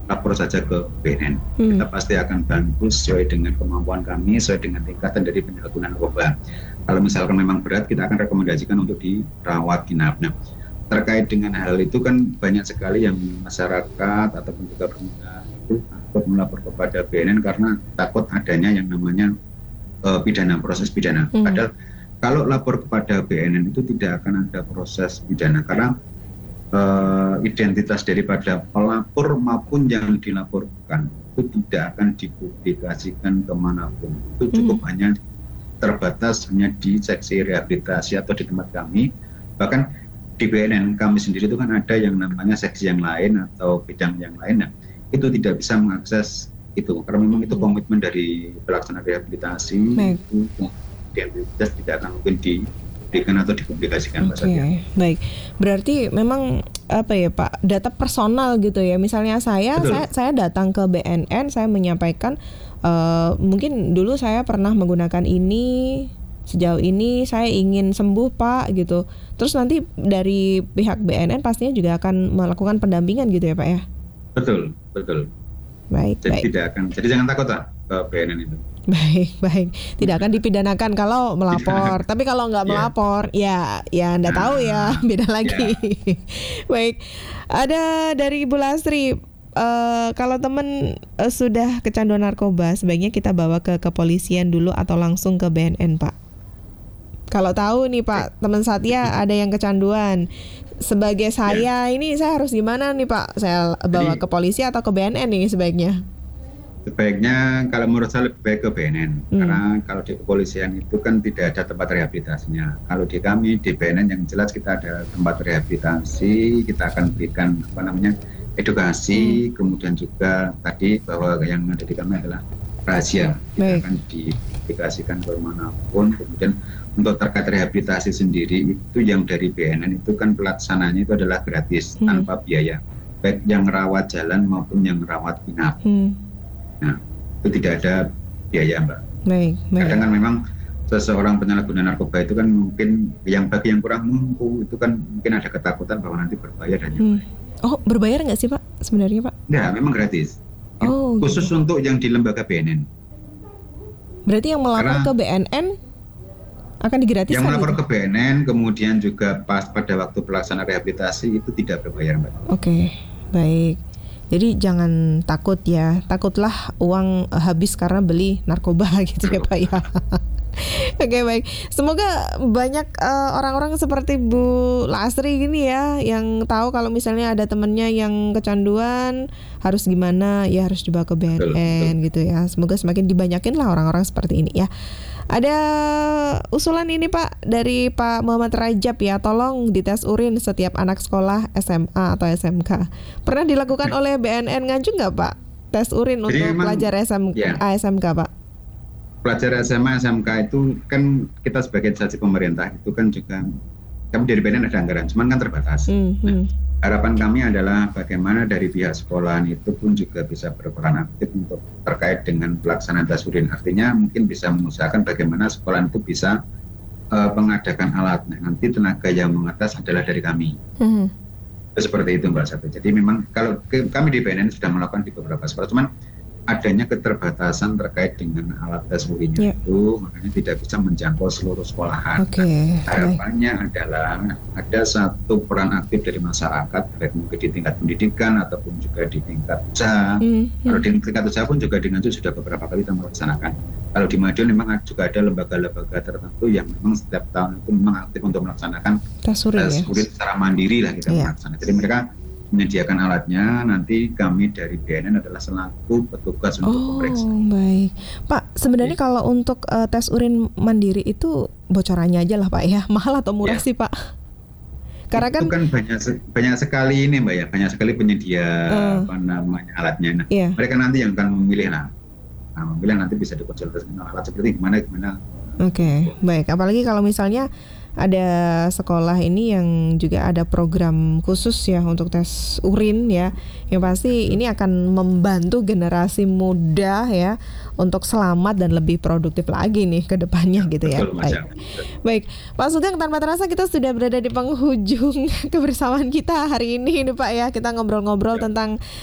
lapor saja ke BNN. Kita pasti akan bantu sesuai dengan kemampuan kami, sesuai dengan tingkatan dari penyalahgunaan narkoba. Kalau misalkan memang berat, kita akan rekomendasikan untuk dirawat inap. Nah, terkait dengan hal itu kan banyak sekali yang masyarakat ataupun juga pengguna itu takut melapor kepada BNN karena takut adanya yang namanya pidana, proses pidana. Padahal kalau lapor kepada BNN itu tidak akan ada proses pidana karena identitas daripada pelapor maupun yang dilaporkan itu tidak akan dipublikasikan kemanapun. Itu cukup hanya terbatas hanya di seksi rehabilitasi atau di tempat kami. Bahkan di BNN kami sendiri itu kan ada yang namanya seksi yang lain atau bidang yang lain. Nah, itu tidak bisa mengakses itu karena memang itu komitmen dari pelaksana rehabilitasi. Itu identitas tidak akan mungkin diberikan atau dipublikasikan. Oke, baik. Berarti memang apa ya Pak, data personal gitu ya. Misalnya saya datang ke BNN, saya menyampaikan mungkin dulu saya pernah menggunakan ini, sejauh ini saya ingin sembuh Pak gitu. Terus nanti dari pihak BNN pastinya juga akan melakukan pendampingan gitu ya Pak ya. Betul. Baik. Jadi jangan takut lah ke BNN itu. Baik. Tidak akan dipidanakan kalau melapor. Tapi kalau nggak melapor, ya Anda tahu ya, beda lagi. Baik. Ada dari Ibu Lastri, kalau teman sudah kecanduan narkoba, sebaiknya kita bawa ke kepolisian dulu atau langsung ke BNN, Pak? Kalau tahu nih Pak, teman Satya ada yang kecanduan. Sebagai saya, ini saya harus gimana nih Pak? Saya bawa ke polisi atau ke BNN nih sebaiknya? Sebaiknya kalau menurut saya lebih baik ke BNN karena kalau di kepolisian itu kan tidak ada tempat rehabilitasinya. Kalau di kami di BNN yang jelas kita ada tempat rehabilitasi, kita akan berikan edukasi, kemudian juga tadi bahwa yang ada di kami adalah rahasia, kita akan dipublikasikan kemanapun. Kemudian untuk terkait rehabilitasi sendiri itu yang dari BNN itu kan pelaksananya itu adalah gratis tanpa biaya, baik yang rawat jalan maupun yang rawat inap. Nah, itu tidak ada biaya Mbak. Kadang kan memang seseorang penyalahguna narkoba itu kan mungkin bagi yang kurang mampu itu kan mungkin ada ketakutan bahwa nanti berbayar dan yang lain. Oh, berbayar nggak sih Pak sebenarnya Pak? Enggak, memang gratis. Khusus untuk yang di lembaga BNN. Berarti yang melapor ke BNN akan digratiskan? Yang melapor ke BNN kemudian juga pas pada waktu pelaksana rehabilitasi itu tidak berbayar Mbak. Oke, baik. Jadi jangan takut ya, takutlah uang habis karena beli narkoba gitu ya Pak ya. Oke, baik. Semoga banyak orang-orang seperti Bu Lastri gini ya, yang tahu kalau misalnya ada temennya yang kecanduan harus gimana, ya harus dibawa ke BNN gitu ya. Semoga semakin dibanyakin lah orang-orang seperti ini ya. Ada usulan ini Pak dari Pak Muhammad Rajab ya, tolong dites urin setiap anak sekolah SMA atau SMK. Pernah dilakukan oleh BNN Nganjuk nggak Pak? Tes urin untuk pelajar SMK Pak? Pelajar SMA, SMK itu kan kita sebagai instansi pemerintah itu kan juga kami dari BNN ada anggaran, cuman kan terbatas. Nah, harapan kami adalah bagaimana dari pihak sekolahan itu pun juga bisa berperan aktif untuk terkait dengan pelaksanaan tes urin. Artinya mungkin bisa mengusahakan bagaimana sekolahan itu bisa mengadakan alat. Nah, nanti tenaga yang mengetes adalah dari kami. Seperti itu Mbak Satu. Jadi memang kalau kami di BNN sudah melakukan di beberapa sekolah, cuman adanya keterbatasan terkait dengan alat tes urinnya itu, makanya tidak bisa menjangkau seluruh sekolahan. Harapannya adalah ada satu peran aktif dari masyarakat, baik mungkin di tingkat pendidikan ataupun juga di tingkat usaha. Kalau di tingkat usaha pun juga dengan itu sudah beberapa kali kita melaksanakan. Kalau di Madiun memang juga ada lembaga-lembaga tertentu yang memang setiap tahun itu memang aktif untuk melaksanakan tes urin secara mandiri lah kita melaksanakan. Jadi mereka menyediakan alatnya, nanti kami dari BNN adalah selaku petugas untuk pemeriksa. Baik, Pak. Sebenarnya kalau untuk tes urin mandiri itu bocorannya aja lah Pak ya, mahal atau murah sih Pak? Karena itu kan banyak sekali ini Mbak ya, banyak sekali penyedia alatnya. Nah, mereka nanti yang akan memilih lah. Memilih nanti bisa dikonsultasikan alat seperti gimana. Oke, baik. Apalagi kalau misalnya ada sekolah ini yang juga ada program khusus ya untuk tes urin ya, yang pasti ini akan membantu generasi muda ya untuk selamat dan lebih produktif lagi nih ke depannya gitu ya. Baik, Pak Sugeng, tanpa terasa kita sudah berada di penghujung kebersamaan kita hari ini nih Pak ya. Kita ngobrol-ngobrol tentang